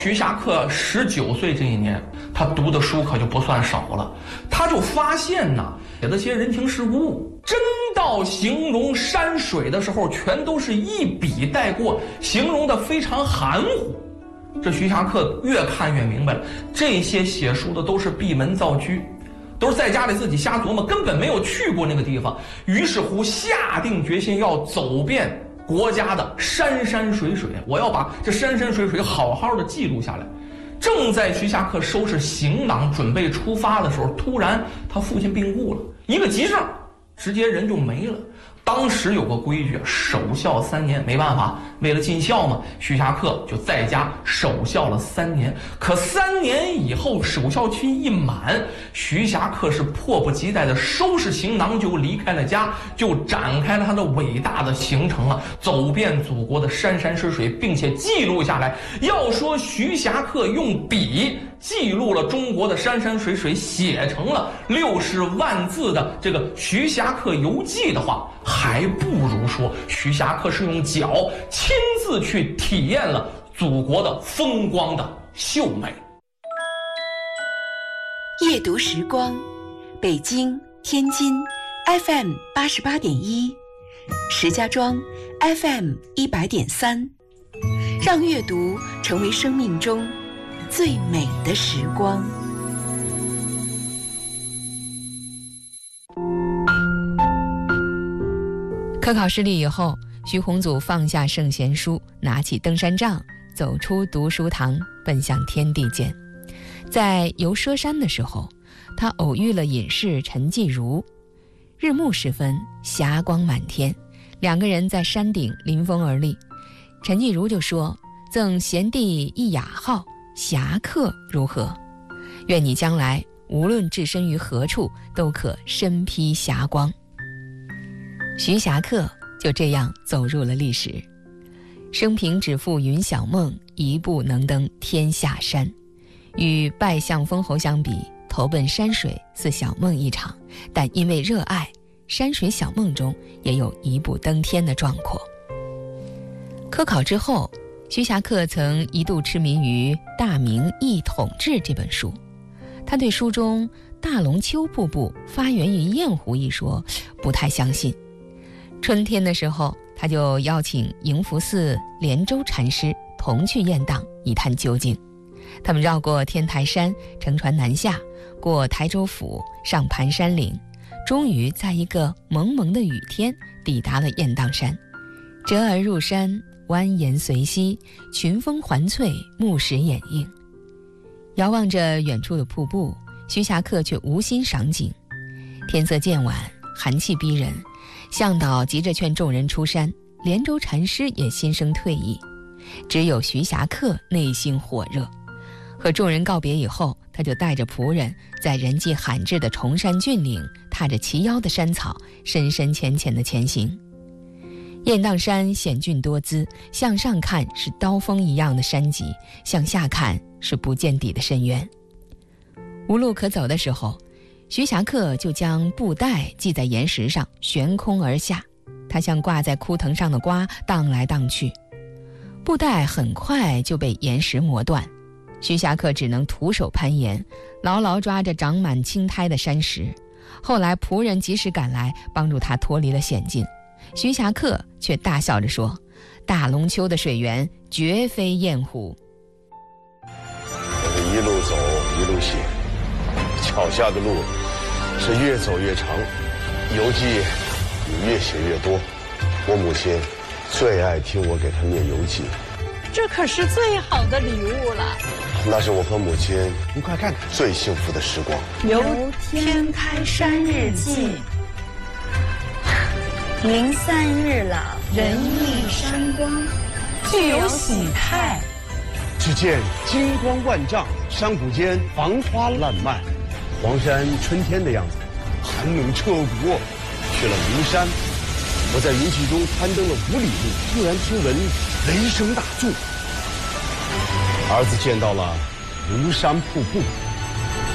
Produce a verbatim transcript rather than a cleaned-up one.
徐霞客十九岁这一年，他读的书可就不算少了。他就发现呐，写的些人情世故，真到形容山水的时候，全都是一笔带过，形容的非常含糊。这徐霞客越看越明白了，这些写书的都是闭门造车，都是在家里自己瞎琢磨，根本没有去过那个地方。于是乎，下定决心要走遍国家的山山水水，我要把这山山水水好好的记录下来。正在徐霞客收拾行囊准备出发的时候，突然他父亲病故了，一个急症，直接人就没了。当时有个规矩，守孝三年，没办法，为了尽孝嘛，徐霞客就在家守孝了三年。可三年以后，守孝期一满，徐霞客是迫不及待的收拾行囊就离开了家，就展开了他的伟大的行程了，走遍祖国的山山水水，并且记录下来。要说徐霞客用笔记录了中国的山山水水，写成了六十万字的这个《徐霞客游记》的话，还不如说徐霞客是用脚亲自去体验了祖国的风光的秀美。 夜读时光，北京、天津 F M 八十八点一，石家庄 F M 一百点三，让阅读成为生命中最美的时光。 科考失利以后，徐宏祖放下圣贤书，拿起登山杖，走出读书堂，奔向天地间。在游佘山的时候，他偶遇了隐士陈继儒。日暮时分，霞光满天，两个人在山顶临风而立。陈继儒就说：“赠贤弟一雅号，侠客如何？愿你将来无论置身于何处，都可身披霞光。”徐霞客就这样走入了历史。生平只负云小梦，一步能登天下山。与拜相封侯相比，投奔山水似小梦一场，但因为热爱，山水小梦中也有一步登天的壮阔。科考之后，徐霞客曾一度痴迷于《大明易统志》这本书。他对书中大龙湫瀑布发源于雁湖一说不太相信。春天的时候，他就邀请迎福寺莲州禅师同去雁荡一探究竟。他们绕过天台山，乘船南下，过台州府，上盘山岭，终于在一个蒙蒙的雨天抵达了雁荡山。折而入山，蜿蜒随溪，群峰环翠，木石掩映。遥望着远处的瀑布，徐霞客却无心赏景。天色渐晚，寒气逼人，向导急着劝众人出山，莲州禅师也心生退意，只有徐霞客内心火热。和众人告别以后，他就带着仆人在人迹罕至的崇山峻岭，踏着齐腰的山草，深深浅浅的前行。雁荡山险峻多姿，向上看是刀锋一样的山脊，向下看是不见底的深渊。无路可走的时候，徐霞客就将布袋系在岩石上，悬空而下，他像挂在枯藤上的瓜，荡来荡去。布袋很快就被岩石磨断，徐霞客只能徒手攀岩，牢牢抓着长满青苔的山石。后来仆人及时赶来，帮助他脱离了险境。徐霞客却大笑着说：“大龙湫的水源绝非雁湖。” 我们一路走一路写，脚下的路是越走越长，游记也越写越多。我母亲最爱听我给她念游记， 这可是最好的礼物了。 那是我和母亲你快看最幸福的时光。 游天台山日记， 零散日老， 人意山光，具有喜态。 只见金光万丈，山谷间繁花烂漫，黄山春天的样子，寒冷彻骨。去了灵山，我在云气中攀登了五里路，突然听闻雷声大作，儿子见到了庐山瀑布。